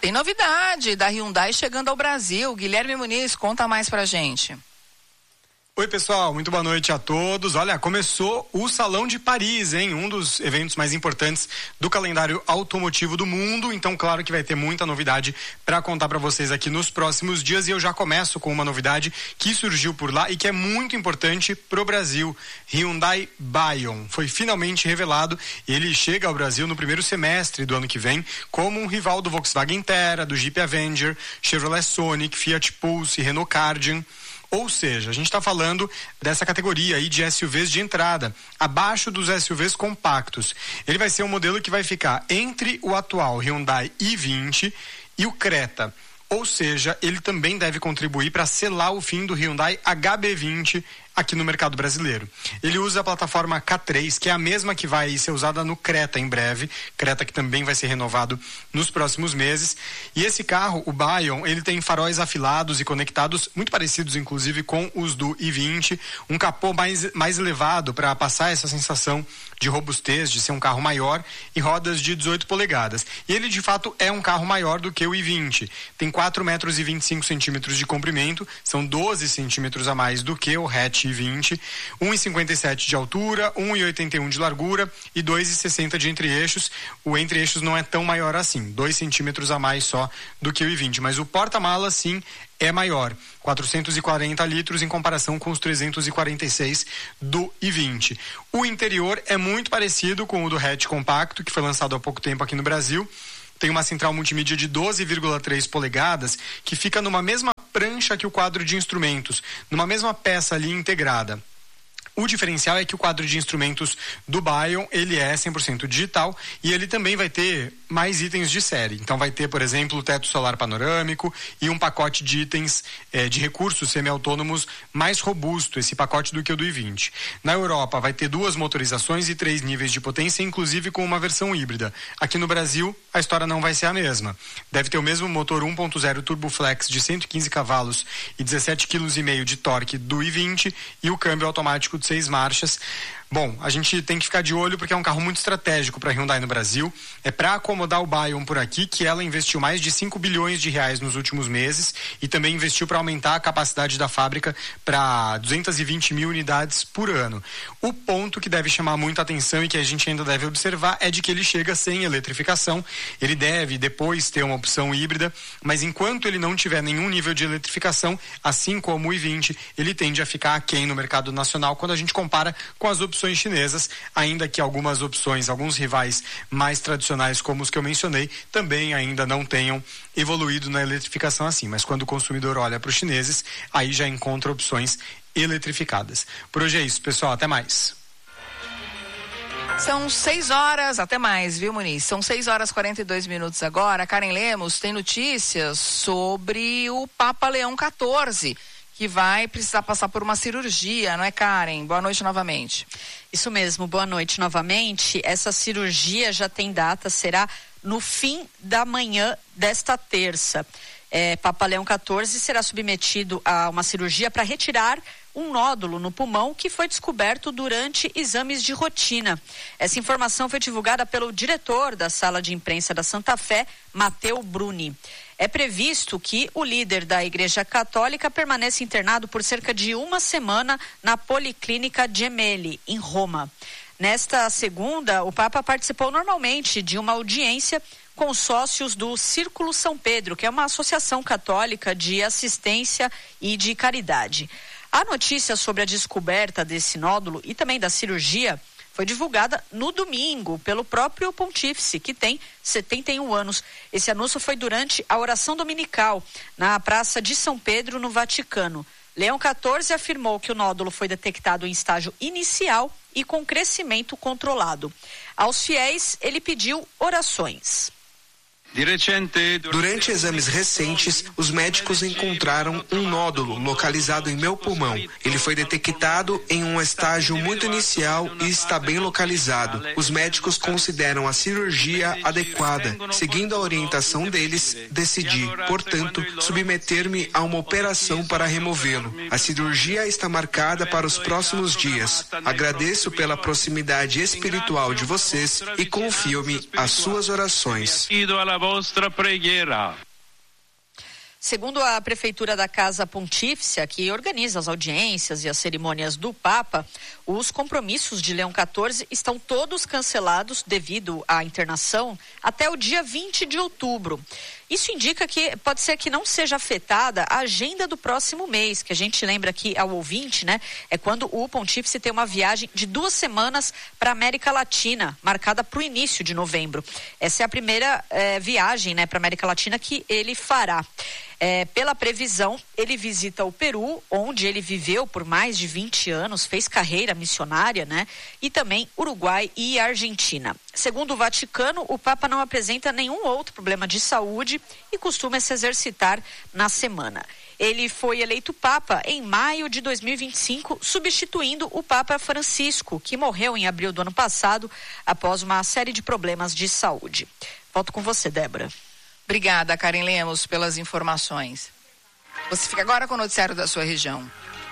Tem novidade da Hyundai chegando ao Brasil. Guilherme Muniz, conta mais pra gente. Oi, pessoal, muito boa noite a todos. Olha, começou o Salão de Paris, hein? Um dos eventos mais importantes do calendário automotivo do mundo. Então, claro que vai ter muita novidade para contar para vocês aqui nos próximos dias. E eu já começo com uma novidade que surgiu por lá e que é muito importante pro Brasil. Hyundai Bayon foi finalmente revelado e ele chega ao Brasil no primeiro semestre do ano que vem como um rival do Volkswagen Terra, do Jeep Avenger, Chevrolet Sonic, Fiat Pulse e Renault Kardian. Ou seja, a gente está falando dessa categoria aí de SUVs de entrada, abaixo dos SUVs compactos. Ele vai ser um modelo que vai ficar entre o atual Hyundai i20 e o Creta. Ou seja, ele também deve contribuir para selar o fim do Hyundai HB20 aqui no mercado brasileiro. Ele usa a plataforma K3, que é a mesma que vai ser usada no Creta em breve, Creta que também vai ser renovado nos próximos meses. E esse carro, o Bayon, ele tem faróis afilados e conectados, muito parecidos inclusive com os do i20, um capô mais elevado para passar essa sensação de robustez, de ser um carro maior, e rodas de 18 polegadas. E ele de fato é um carro maior do que o i20. Tem 4,25 metros de comprimento, são 12 centímetros a mais do que o hatch i20, 1,57 de altura, 1,81 de largura e 2,60 de entre-eixos. O entre-eixos não é tão maior assim, 2 centímetros a mais só do que o i20, mas o porta-malas sim é maior, 440 litros em comparação com os 346 do i20. O interior é muito parecido com o do hatch compacto, que foi lançado há pouco tempo aqui no Brasil. Tem uma central multimídia de 12,3 polegadas que fica numa mesma prancha que o quadro de instrumentos, numa mesma peça ali integrada. O diferencial é que o quadro de instrumentos do Bayon, ele é 100% digital e ele também vai ter mais itens de série. Então vai ter, por exemplo, o teto solar panorâmico e um pacote de itens de recursos semi-autônomos mais robusto, esse pacote do que o do i20. Na Europa vai ter 2 motorizações e 3 níveis de potência, inclusive com uma versão híbrida. Aqui no Brasil, a história não vai ser a mesma. Deve ter o mesmo motor 1.0 TurboFlex de 115 cavalos e 17,5 kg de torque do i20 e o câmbio automático de 6 marchas. Bom, a gente tem que ficar de olho porque é um carro muito estratégico para a Hyundai no Brasil. É para acomodar o Bayon por aqui que ela investiu mais de 5 bilhões de reais nos últimos meses e também investiu para aumentar a capacidade da fábrica para 220 mil unidades por ano. O ponto que deve chamar muita atenção e que a gente ainda deve observar é de que ele chega sem eletrificação. Ele deve depois ter uma opção híbrida, mas enquanto ele não tiver nenhum nível de eletrificação, assim como o i20, ele tende a ficar aquém no mercado nacional quando a gente compara com as opções chinesas, ainda que algumas opções, alguns rivais mais tradicionais como os que eu mencionei, também ainda não tenham evoluído na eletrificação assim, mas quando o consumidor olha para os chineses, aí já encontra opções eletrificadas. Por hoje é isso, pessoal, até mais. São 6 horas, até mais, viu, Muniz? São 6 horas e 42 minutos agora. Karen Lemos tem notícias sobre o Papa Leão XIV, que vai precisar passar por uma cirurgia, não é, Karen? Boa noite novamente. Isso mesmo, boa noite novamente. Essa cirurgia já tem data, será no fim da manhã desta terça. Papa Leão XIV será submetido a uma cirurgia para retirar um nódulo no pulmão que foi descoberto durante exames de rotina. Essa informação foi divulgada pelo diretor da sala de imprensa da Santa Fé, Matteo Bruni. É previsto que o líder da Igreja Católica permaneça internado por cerca de uma semana na Policlínica Gemelli, em Roma. Nesta segunda, o Papa participou normalmente de uma audiência com sócios do Círculo São Pedro, que é uma associação católica de assistência e de caridade. A notícia sobre a descoberta desse nódulo e também da cirurgia foi divulgada no domingo pelo próprio Pontífice, que tem 71 anos. Esse anúncio foi durante a oração dominical na Praça de São Pedro, no Vaticano. Leão XIV afirmou que o nódulo foi detectado em estágio inicial e com crescimento controlado. Aos fiéis, ele pediu orações. Durante exames recentes, os médicos encontraram um nódulo localizado em meu pulmão. Ele foi detectado em um estágio muito inicial e está bem localizado. Os médicos consideram a cirurgia adequada. Seguindo a orientação deles, decidi, portanto, submeter-me a uma operação para removê-lo. A cirurgia está marcada para os próximos dias. Agradeço pela proximidade espiritual de vocês e confio-me às suas orações. vostra preghiera. Segundo a Prefeitura da Casa Pontífice, que organiza as audiências e as cerimônias do Papa, os compromissos de Leão XIV estão todos cancelados devido à internação até o dia 20 de outubro. Isso indica que pode ser que não seja afetada a agenda do próximo mês, que a gente lembra aqui ao ouvinte, né? É quando o Pontífice tem uma viagem de 2 semanas para a América Latina, marcada para o início de novembro. Essa é a primeira viagem, né, para a América Latina que ele fará. Pela previsão, ele visita o Peru, onde ele viveu por mais de 20 anos, fez carreira missionária, né? E também Uruguai e Argentina. Segundo o Vaticano, o Papa não apresenta nenhum outro problema de saúde e costuma se exercitar na semana. Ele foi eleito Papa em maio de 2025, substituindo o Papa Francisco, que morreu em abril do ano passado após uma série de problemas de saúde. Volto com você, Débora. Obrigada, Karen Lemos, pelas informações. Você fica agora com o noticiário da sua região.